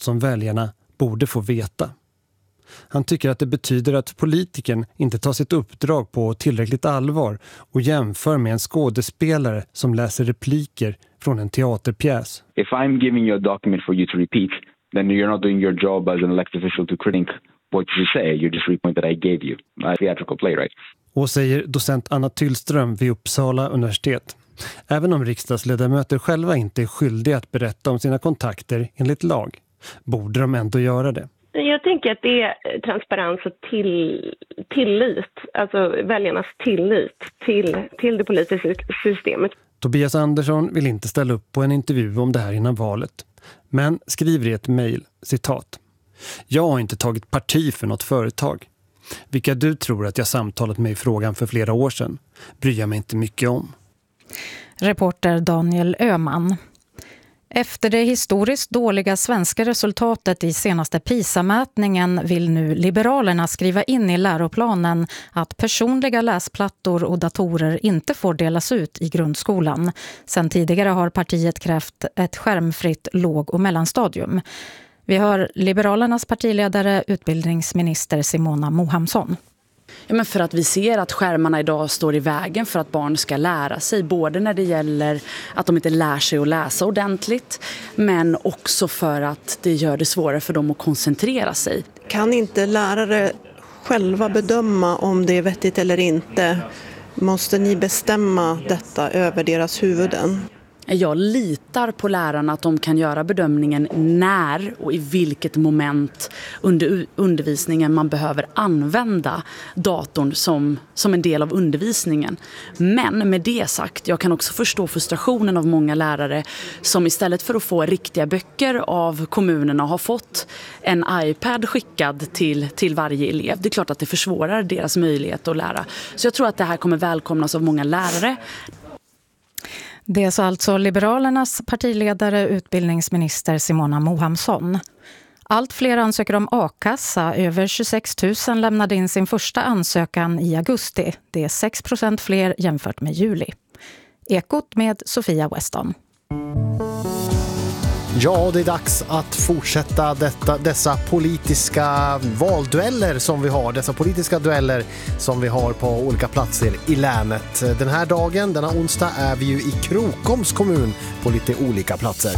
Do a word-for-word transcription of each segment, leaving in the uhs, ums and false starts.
något som väljarna borde få veta. Han tycker att det betyder att politikern inte tar sitt uppdrag på tillräckligt allvar och jämför med en skådespelare som läser repliker från en teaterpjäs. If I'm giving you a document for you to repeat, then you're not doing your job as an elected official to critique what you say. You're just repeating that I gave you. A theatrical playwright. Och säger docent Anna Tyllström vid Uppsala universitet. Även om riksdagsledamöter själva inte är skyldiga att berätta om sina kontakter enligt lag, borde de ändå göra det. Jag tänker att det är transparens och till, tillit, alltså väljarnas tillit till, till det politiska systemet. Tobias Andersson vill inte ställa upp på en intervju om det här innan valet, men skriver i ett mejl, citat: "Jag har inte tagit parti för något företag. Vilka du tror att jag samtalat med i frågan för flera år sedan bryr jag mig inte mycket om." Reporter Daniel Öhman. Efter det historiskt dåliga svenska resultatet i senaste PISA-mätningen vill nu Liberalerna skriva in i läroplanen att personliga läsplattor och datorer inte får delas ut i grundskolan. Sen tidigare har partiet krävt ett skärmfritt låg- och mellanstadium. Vi hör Liberalernas partiledare, utbildningsminister Simona Mohamsson. Ja, men för att vi ser att skärmarna idag står i vägen för att barn ska lära sig. Både när det gäller att de inte lär sig att läsa ordentligt, men också för att det gör det svårare för dem att koncentrera sig. Kan inte lärare själva bedöma om det är vettigt eller inte? Måste ni bestämma detta över deras huvuden? Jag litar på lärarna att de kan göra bedömningen när och i vilket moment under undervisningen man behöver använda datorn som, som en del av undervisningen. Men med det sagt, jag kan också förstå frustrationen av många lärare som istället för att få riktiga böcker av kommunerna har fått en iPad skickad till, till varje elev. Det är klart att det försvårar deras möjlighet att lära. Så jag tror att det här kommer välkomnas av många lärare. Det är så alltså Liberalernas partiledare, utbildningsminister Simona Mohamsson. Allt fler ansöker om a-kassa. Över tjugosex tusen lämnade in sin första ansökan i augusti. Det är sex procent fler jämfört med juli. Ekot med Sofia Weston. Ja, det är dags att fortsätta detta, dessa politiska valdueller som vi har. Dessa politiska dueller som vi har på olika platser i länet. Den här dagen, denna onsdag, är vi ju i Krokoms kommun på lite olika platser.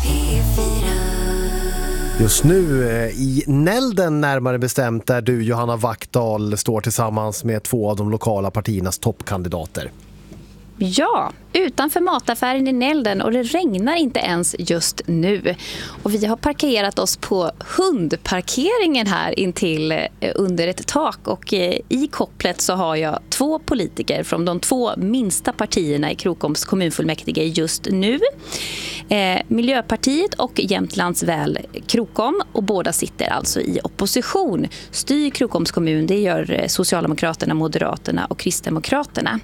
Just nu i Nälden, närmare bestämt, där du, Johanna Wackdahl, står tillsammans med två av de lokala partiernas toppkandidater. Ja, utanför mataffären i Nälden, och det regnar inte ens just nu. Och vi har parkerat oss på hundparkeringen här intill under ett tak, och i kopplet så har jag två politiker från de två minsta partierna i Krokoms kommunfullmäktige just nu. Eh, Miljöpartiet och Jämtlands väl Krokom, och båda sitter alltså i opposition. Styr Krokoms kommun, det gör Socialdemokraterna, Moderaterna och Kristdemokraterna.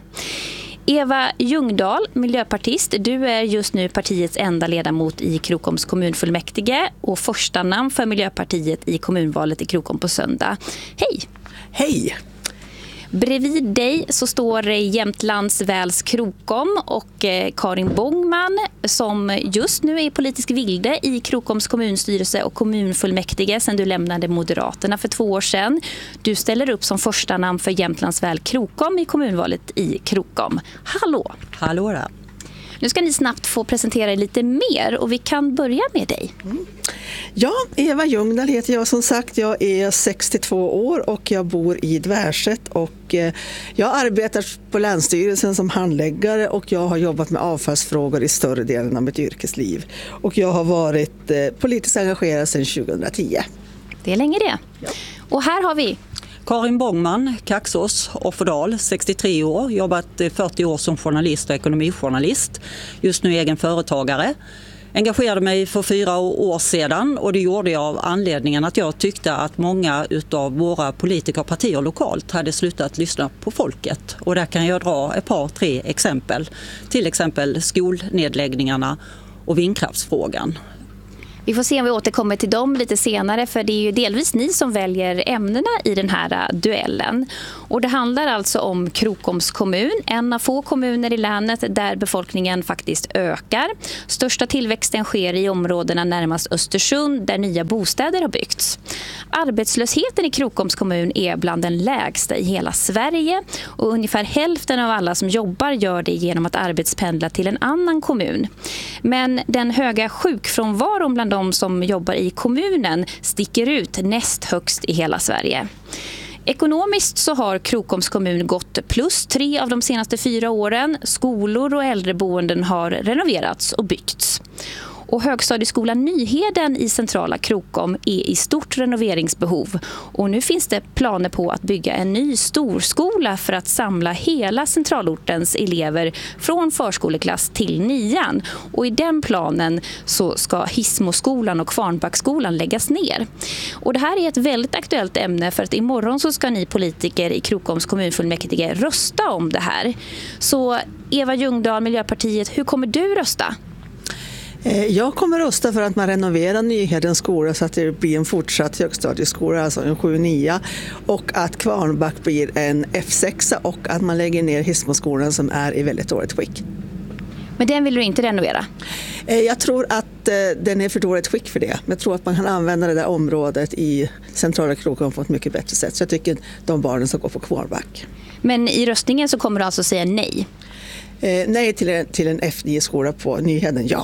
Eva Ljungdahl, miljöpartist, du är just nu partiets enda ledamot i Krokoms kommunfullmäktige och första namn för Miljöpartiet i kommunvalet i Krokom på söndag. Hej! Hej! Bredvid dig så står Jämtlands väls Krokom och Karin Bångman, som just nu är politisk vilde i Krokoms kommunstyrelse och kommunfullmäktige sedan du lämnade Moderaterna för två år sedan. Du ställer upp som första namn för Jämtlands väl Krokom i kommunvalet i Krokom. Hallå! Hallå då! Nu ska ni snabbt få presentera er lite mer, och vi kan börja med dig. Mm. Ja, Eva Ljungdahl heter jag som sagt. Jag är sextiotvå år och jag bor i Dvärset, och jag arbetar på Länsstyrelsen som handläggare, och jag har jobbat med avfallsfrågor i större delen av mitt yrkesliv. Och jag har varit politiskt engagerad sedan tjugohundratio. Det är länge det. Ja. Och här har vi Karin Bångman, Kaxås, Offerdal, sextiotre år, jobbat fyrtio år som journalist och ekonomijournalist, just nu egen företagare. Engagerade mig för fyra år sedan, och det gjorde jag av anledningen att jag tyckte att många utav våra politiker och partier lokalt hade slutat lyssna på folket. Och där kan jag dra ett par, tre exempel. Till exempel skolnedläggningarna och vindkraftsfrågan. Vi får se om vi återkommer till dem lite senare, för det är ju delvis ni som väljer ämnena i den här duellen. Och det handlar alltså om Krokoms kommun, en av få kommuner i länet där befolkningen faktiskt ökar. Största tillväxten sker i områdena närmast Östersund där nya bostäder har byggts. Arbetslösheten i Krokoms kommun är bland den lägsta i hela Sverige och ungefär hälften av alla som jobbar gör det genom att arbetspendla till en annan kommun. Men den höga sjukfrånvaron bland de som jobbar i kommunen sticker ut näst högst i hela Sverige. Ekonomiskt så har Krokoms kommun gått plus tre av de senaste fyra åren. Skolor och äldreboenden har renoverats och byggts. Och högstadieskolan Nyheden i centrala Krokom är i stort renoveringsbehov. Och nu finns det planer på att bygga en ny storskola för att samla hela centralortens elever från förskoleklass till nian. Och i den planen så ska Hismoskolan och Kvarnbackskolan läggas ner. Och det här är ett väldigt aktuellt ämne, för att imorgon så ska ni politiker i Krokoms kommunfullmäktige rösta om det här. Så Eva Ljungdahl, Miljöpartiet, hur kommer du rösta? Jag kommer rösta för att man renoverar Nyhedens skola så att det blir en fortsatt högstadieskola, alltså en sju nio, och att Kvarnback blir en F sex och att man lägger ner Hismoskolan som är i väldigt dåligt skick. Men den vill du inte renovera? Jag tror att den är för dåligt skick för det. Men jag tror att man kan använda det där området i centrala Krokom på ett mycket bättre sätt. Så jag tycker de barnen ska gå på Kvarnback. Men i röstningen så kommer du alltså säga nej? Eh, nej till en, till en F nio-skola på Nyheden, ja.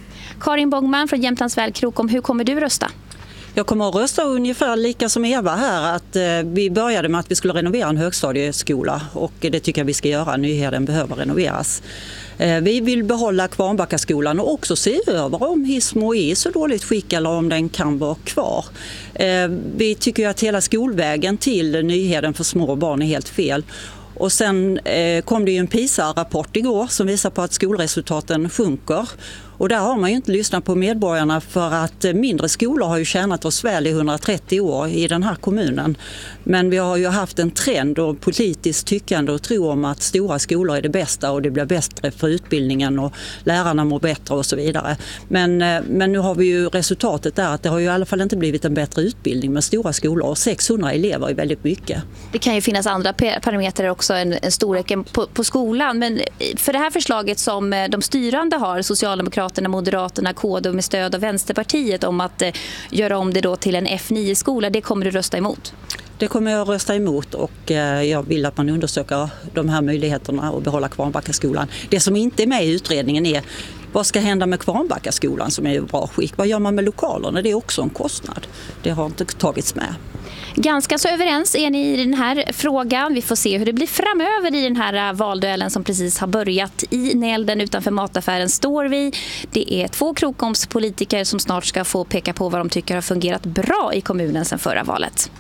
Karin Bångman från Jämtlandsväl Krokom, hur kommer du rösta? Jag kommer att rösta ungefär lika som Eva här, att eh, vi började med att vi skulle renovera en högstadieskola och det tycker jag vi ska göra. Nyheden behöver renoveras. Eh, vi vill behålla Kvarnbackaskolan och också se över om Hismo är så dåligt skick eller om den kan vara kvar. Eh, vi tycker att hela skolvägen till Nyheden för små barn är helt fel. Och sen eh, kom det ju en PISA-rapport igår som visar på att skolresultaten sjunker. Och där har man ju inte lyssnat på medborgarna, för att mindre skolor har ju tjänat oss väl i hundratrettio år i den här kommunen. Men vi har ju haft en trend och politiskt tyckande och tro om att stora skolor är det bästa och det blir bättre för utbildningen och lärarna mår bättre och så vidare. Men, men nu har vi ju resultatet där att det har ju i alla fall inte blivit en bättre utbildning med stora skolor, och sexhundra elever är väldigt mycket. Det kan ju finnas andra parametrar också än, än storleken på, på skolan, men för det här förslaget som de styrande har, Socialdemokraterna, Moderaterna, K D med stöd av Vänsterpartiet, om att eh, göra om det då till en F nio-skola, det kommer du rösta emot? Det kommer jag rösta emot, och eh, jag vill att man undersöker de här möjligheterna att behålla Kvarnbackaskolan. Det som inte är med i utredningen är vad ska hända med Kvarnbackaskolan som är i bra skick. Vad gör man med lokalerna? Det är också en kostnad. Det har inte tagits med. Ganska så överens är ni i den här frågan. Vi får se hur det blir framöver i den här valduellen som precis har börjat. I Nälden utanför mataffären står vi. Det är två Krokoms politiker som snart ska få peka på vad de tycker har fungerat bra i kommunen sedan förra valet.